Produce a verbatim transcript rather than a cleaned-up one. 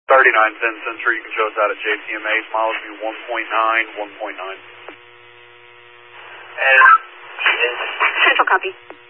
thirty-nine ten Century, you can show us out at J T M A, mileage be one point nine, one point nine. And Central copy.